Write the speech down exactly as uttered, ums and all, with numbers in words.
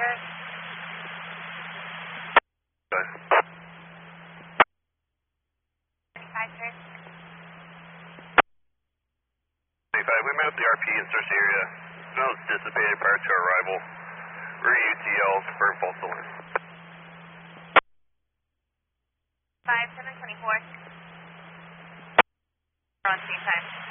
Roger. Good. twenty-five, sir. twenty-five, we met at the R P insertion area. Snow is dissipated prior to our arrival. We're U T L, confirm false alarm. five seven twenty-four. On same time.